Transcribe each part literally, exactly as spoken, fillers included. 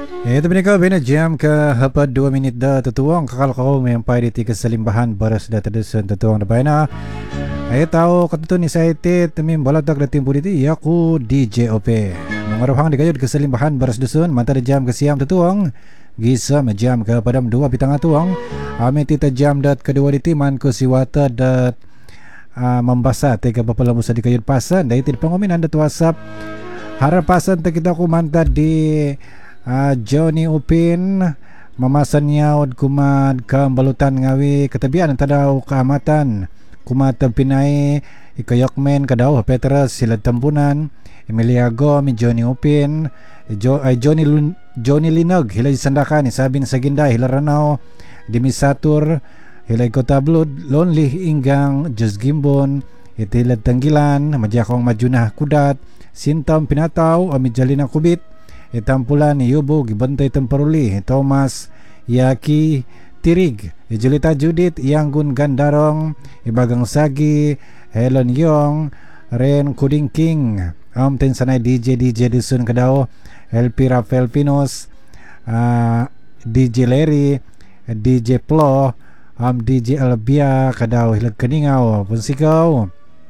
Ito ba ko, binajam ka hapad dua minit da tutuang kakal ko may ampay diti ka sa limbahan baras da tradisyon tutuang na bayan na ay tao katuto ni sa iti tamim baladag na timpo diti yaku D J O P mga rohang di kayod ka sa limbahan baras dusun manta da jam ka siyam tutuang gisa majam ka padam dua bitang atuang amin tita jam dat kedua diti man ko siwata dat uh, mambasa teka papalamusa di kayod pasan da iti panguminan dat WhatsApp harapasan ta kita kumanta di Uh, Johnny Upin mamasan niya od kumad kambalutan ngawi katabian tadaw kaamatan kumatang pinay ikayokmen kadaw Petras sila tambunan Emiliago mi Johnny Upin jo, ay Johnny Lun, Johnny Linog hilay sandakan isabin sa ginda hilaranaw Dimisatur hilay kotablod lonely inggang Diyos Gimbon itilad tanggilan madyakong majunah kudat sintam pinataw amijalin ang kubit itampulan ni Yubo gibantay temparuli Thomas Yaki Tirig Julita Judith Yanggun Gandarong Ibagang Sagi Helen Yong Ren Kuding King Amten sanay D J D J Dusun Kadaw L P Rafael Pinos uh, D J Larry D J Plo um, D J Albia Kadaw Hilag Kaningaw Punsikaw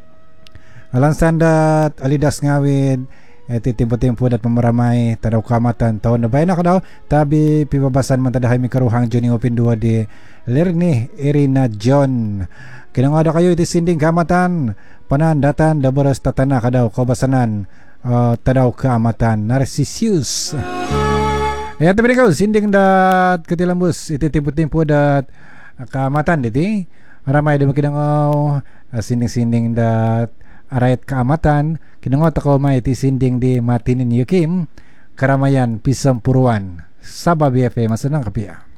Alang Sandat Alidas Ngawid iti timpo-timpo dat pamaramay tadaw kamatan taon na bayan ako daw tabi pibabasan man tadahay mi karuhang Johnny Open dua di Lerni Irina John kinangada kayo iti sinding kamatan panandatan dabaras tatana kadaw kabasanan uh, tadaw kamatan Narcissus ya tabi ko sinding dat katilambus iti timpo-timpo dat kamatan diti maramay da makinangaw uh, sinding-sinding dat arayat kaamatan kinangot ako may tisinding di Martinin Yukim Karamayan Pisang Puruan Sabah B F M masanang kapia.